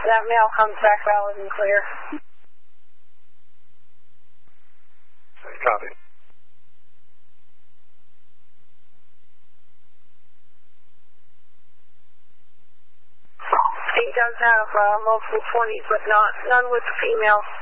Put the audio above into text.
That mail comes back valid and clear. Copy. He does have multiple 20s, but none with female.